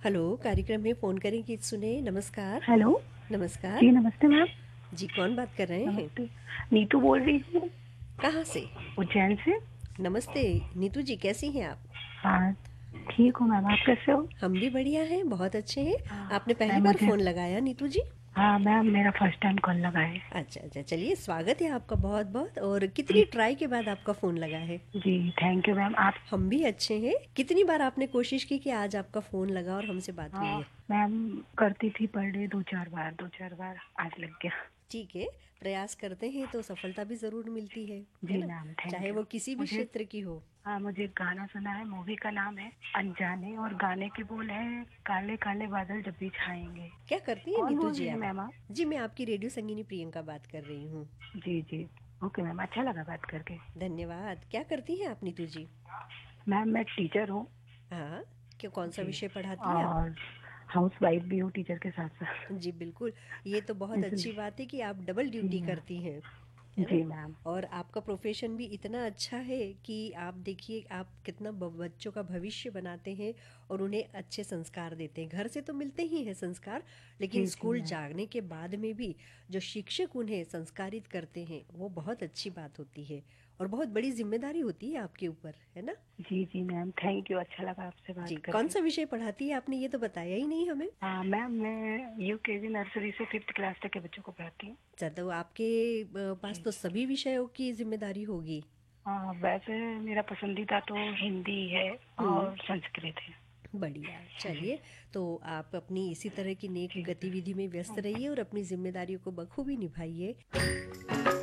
Hello, कार्यक्रम में phone करें गीत सुने। नमस्कार। हेलो। नमस्कार। जी नमस्ते मैम। जी, कौन बात कर रहे हैं? नमस्ते। नीतू बोल रही हूँ, कहाँ से? उज्जैन से। नमस्ते, नीतू जी कैसी हैं आप? हाँ, ठीक हूँ मैम, आप कैसे हो? हम भी बढ़िया हैं, बहुत अच्छे हैं। आपने पहली मैम बार मुझे, फ़ोन लगाया नीतू जी? हाँ मैम, मेरा फर्स्ट टाइम कॉल लगा है। अच्छा, अच्छा, चलिए स्वागत है आपका बहुत-बहुत। और जी। कितनी ट्राई के बाद आपका फ़ोन लगा है? जी थैंक यू मैम। आप? हम भी अच्छे हैं। कितनी बार आपने कोशिश की कि आज आपका फ़ोन लगा और हमसे बात हुई हाँ है? मैम, करती थी पर डे दो चार बार आज लग गया। ठीक है, प्रयास करते हैं तो सफलता भी ज़रूर मिलती है जी ना? मैम, चाहे थैंक यू। वो किसी भी मुझे, क्षेत्र की हो। हाँ मुझे गाना सुना है, मूवी का नाम है अनजाने और गाने के बोल है काले काले बादल जब भी छाएंगे। क्या करती हैं कौन नीतू बोल जी रही है आप? मैम आप? जी, मैं आपकी रेडियो संगिनी प्रियंका बात कर रही हूँ। जी जी। ओके मैम, अच्छा लगा बात करके। धन्यवाद। क्या करती हैं आप नीतू जी? मैम मैं टीचर हूँ। हाँ, क्या कौन-सा जी। विषय पढ़ाती हैं आप? और हाउस वाइफ भी हूँ टीचर के साथ साथ। जी, बिल्कुल। ये तो बहुत अच्छी इसलिए। बात है कि आप डबल जी ड्यूटी मैम। करती हैं, है ना? जी मैम। और आपका प्रोफ़ेशन भी इतना अच्छा है कि आप देखिए आप कितना ब बच्चों का भविष्य बनाते हैं और उन्हें अच्छे संस्कार देते हैं। घर से तो मिलते ही हैं संस्कार, लेकिन जी जी स्कूल मैम। जाने के बाद में भी जो शिक्षक उन्हें संस्कारित करते हैं, वो बहुत अच्छी बात होती है और बहुत बड़ी ज़िम्मेदारी होती है आपके ऊपर, है ना? जी जी मैम, थैंक यू, अच्छा लगा आपसे जी, बात करके। कौन-सा विषय पढ़ाती है आपने ये तो बताया ही नहीं हमें? हाँ मैम, मैं यूकेजी नर्सरी से फिफ्थ क्लास तक के बच्चों को पढ़ाती हूँ। अच्छा, तो आपके पास जी। तो सभी विषयों की ज़िम्मेदारी होगी। हाँ वैसे मेरा पसंदीदा तो हिंदी है हुँ, और संस्कृत है। बढ़िया। जी। चलिए, तो आप अपनी इसी तरह की नेक जी। गतिविधि में व्यस्त रहिए और अपनी ज़िम्मेदारियों को बखूबी निभाइए।